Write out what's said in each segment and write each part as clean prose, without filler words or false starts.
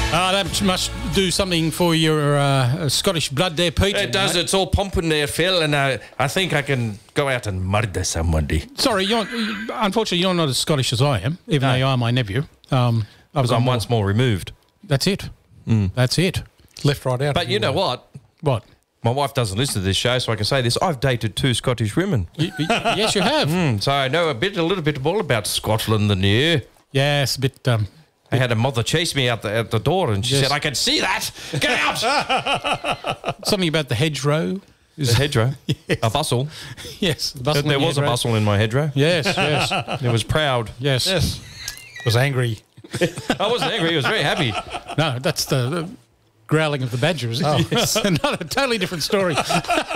That must do something for your Scottish blood there, Pete. It does. It's all pumping there, Phil, and I think I can go out and murder somebody. Sorry, unfortunately, you're not as Scottish as I am, even though you are my nephew. Because I'm once more removed. That's it. That's it. Left, right, out. But you know what? What? My wife doesn't listen to this show, so I can say this. I've dated 2 Scottish women. Yes, you have. So I know a little bit all about Scotland and you. Yes, a bit... I had a mother chase me out the door, and she Yes. said, "I can see that. Get out!" something about the hedgerow. The hedgerow, a bustle. Yes. There was a bustle in my hedgerow. Yes, yes, It was proud. yes. Yes. Was angry. I wasn't angry. I was very happy. No, that's the growling of the badger, is it? Oh. Yes. Another totally different story. Look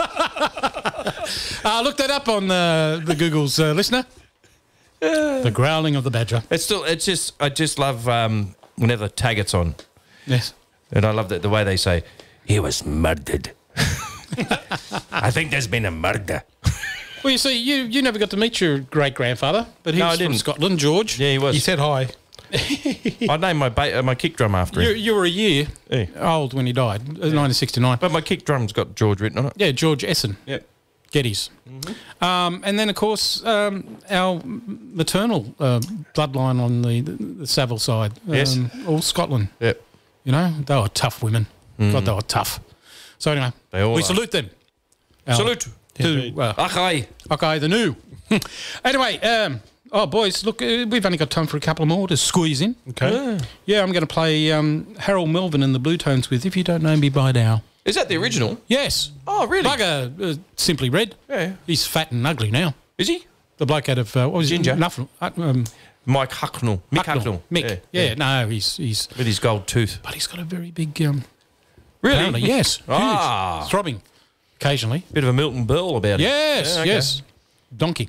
that up on the Google's listener. The growling of the badger. I just love whenever Taggart's on, Yes. and I love the way they say he was murdered. I think there's been a murder. Well, you see, you never got to meet your great-grandfather, but he No, was I from didn't. Scotland, George. Yeah, he was. He said hi. I named my kick drum after him. You were a year Yeah. old when he died, 1969. But my kick drum's got George written on it. Yeah, George Essen. Yep. Geddes. And then, of course, our maternal bloodline on the Savile side. Yes. All Scotland. Yep. You know, they were tough women. God, they were tough. So anyway, They all we are. salute them. Salute. To, Achai. okay, the new. Anyway, boys, look, we've only got time for a couple more to squeeze in. Okay. Yeah, I'm going to play Harold Melvin and the Blue Tones with If You Don't Know Me By Now. Is that the original? Yes. Oh, really? Bugger, Simply Red. Yeah. He's fat and ugly now. Is he? The bloke out of, what was Ginger. it? Nuffle. Mike Hucknall. Mick Hucknall. Mick. Yeah, no, he's... With his gold tooth. But he's got a very big... Really? pounder. Yes. Huge. Ah. Throbbing. Occasionally. Bit of a Milton Berle about it. Yes, Yeah, okay. yes. Donkey.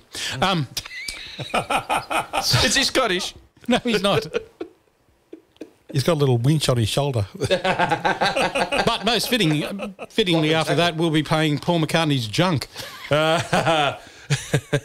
Is he Scottish? No, he's not. He's got a little winch on his shoulder. But most fittingly after that, we'll be playing Paul McCartney's Junk.